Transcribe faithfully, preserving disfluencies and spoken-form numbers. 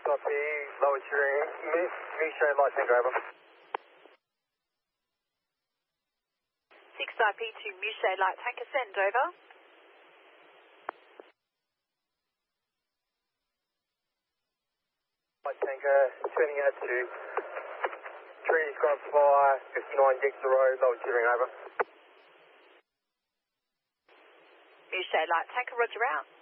Copy, lower cheering, Musha light tanker over. six I P to Musha light tanker, send over. Light tanker, turning out to Trinity's Grand Flyer, fifty-nine Dexter Road, lower cheering over. Musha light tanker, roger out.